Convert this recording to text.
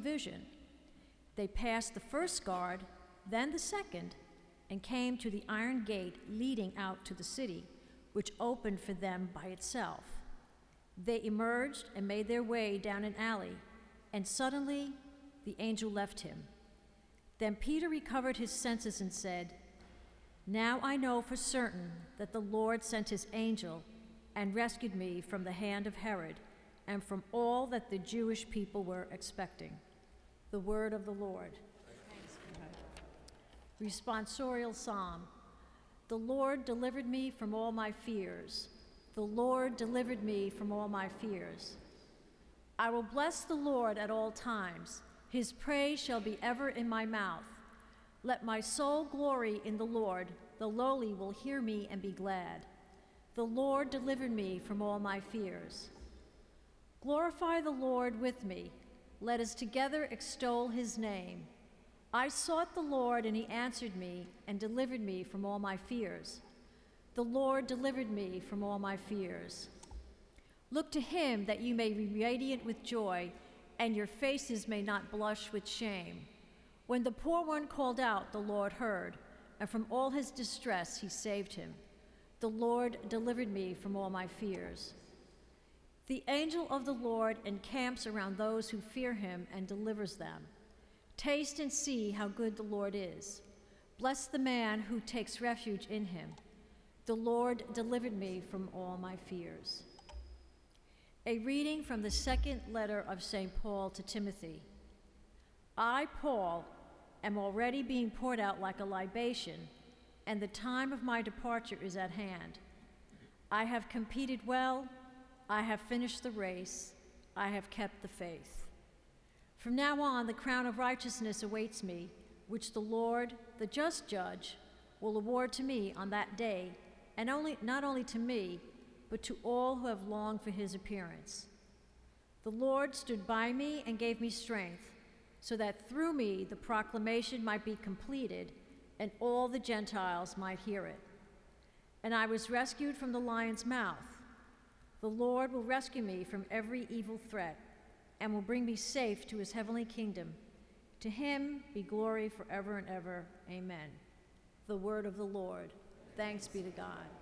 vision. They passed the first guard, then the second, and came to the iron gate leading out to the city, which opened for them by itself. They emerged and made their way down an alley, and suddenly the angel left him. Then Peter recovered his senses and said, "Now I know for certain that the Lord sent his angel and rescued me from the hand of Herod and from all that the Jewish people were expecting." The word of the Lord. Responsorial Psalm. The Lord delivered me from all my fears. The Lord delivered me from all my fears. I will bless the Lord at all times. His praise shall be ever in my mouth. Let my soul glory in the Lord. The lowly will hear me and be glad. The Lord delivered me from all my fears. Glorify the Lord with me. Let us together extol his name. I sought the Lord, and he answered me and delivered me from all my fears. The Lord delivered me from all my fears. Look to him that you may be radiant with joy, and your faces may not blush with shame. When the poor one called out, the Lord heard, and from all his distress he saved him. The Lord delivered me from all my fears. The angel of the Lord encamps around those who fear him and delivers them. Taste and see how good the Lord is. Bless the man who takes refuge in him. The Lord delivered me from all my fears. A reading from the second letter of St. Paul to Timothy. I, Paul, am already being poured out like a libation, and the time of my departure is at hand. I have competed well, I have finished the race, I have kept the faith. From now on, the crown of righteousness awaits me, which the Lord, the just judge, will award to me on that day, and not only to me, but to all who have longed for his appearance. The Lord stood by me and gave me strength, so that through me the proclamation might be completed and all the Gentiles might hear it. And I was rescued from the lion's mouth. The Lord will rescue me from every evil threat and will bring me safe to his heavenly kingdom. To him be glory forever and ever. Amen. The word of the Lord. Thanks be to God.